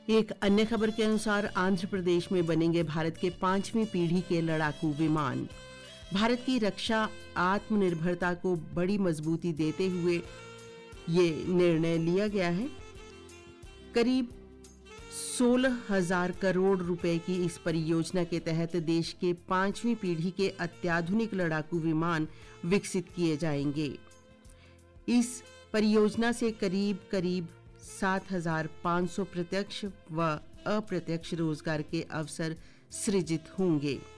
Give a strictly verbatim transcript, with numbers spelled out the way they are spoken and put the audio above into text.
एक अन्य खबर के अनुसार आंध्र प्रदेश में बनेंगे भारत के पांचवीं पीढ़ी के लड़ाकू विमान। भारत की रक्षा आत्मनिर्भरता को बड़ी मजबूती देते हुए ये निर्णय लिया गया है। करीब सोलह हजार करोड़ रुपए की इस परियोजना के तहत देश के पांचवीं पीढ़ी के अत्याधुनिक लड़ाकू विमान विकसित किए जाएंगे। इस परियोजना से करीब करीब सात हजार पाँच सौ प्रत्यक्ष व अप्रत्यक्ष रोजगार के अवसर सृजित होंगे।